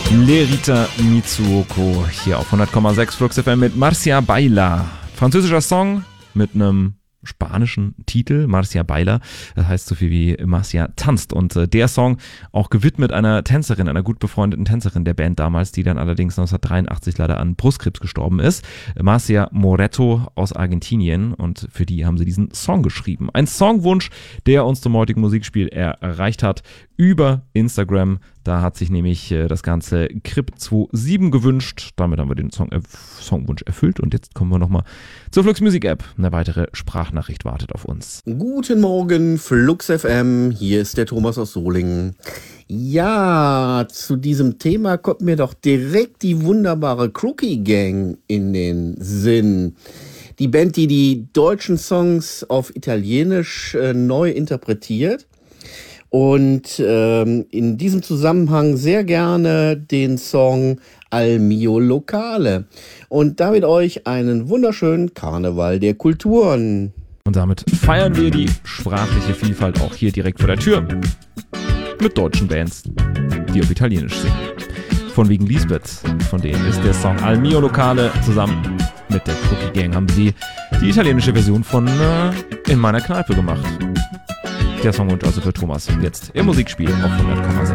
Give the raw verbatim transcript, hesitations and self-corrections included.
Lerita Mitsuoko hier auf hundert Komma sechs Flux F M mit Marcia Baila. Französischer Song mit einem spanischen Titel, Marcia Baila, das heißt so viel wie Marcia tanzt, und äh, der Song auch gewidmet einer Tänzerin, einer gut befreundeten Tänzerin der Band damals, die dann allerdings neunzehnhundertdreiundachtzig leider an Brustkrebs gestorben ist, Marcia Moretto aus Argentinien, und für die haben sie diesen Song geschrieben. Ein Songwunsch, der uns zum heutigen Musikspiel erreicht hat über Instagram. Da hat sich nämlich äh, das ganze Krip siebenundzwanzig gewünscht. Damit haben wir den Song, äh, Songwunsch erfüllt. Und jetzt kommen wir nochmal zur Flux Music App. Eine weitere Sprachnachricht wartet auf uns. Guten Morgen, Flux F M. Hier ist der Thomas aus Solingen. Ja, zu diesem Thema kommt mir doch direkt die wunderbare Crookie Gang in den Sinn. Die Band, die die deutschen Songs auf Italienisch äh, neu interpretiert. Und ähm, in diesem Zusammenhang sehr gerne den Song Al mio locale. Und damit euch einen wunderschönen Karneval der Kulturen. Und damit feiern wir die sprachliche Vielfalt auch hier direkt vor der Tür mit deutschen Bands, die auf Italienisch singen. Von wegen Lisbeth, von denen ist der Song Al mio locale. Zusammen mit der Crookie Gang haben sie die italienische Version von äh, In meiner Kneipe gemacht. Der Songwunsch also für Thomas jetzt im Musikspiel auf hundert Komma sechs.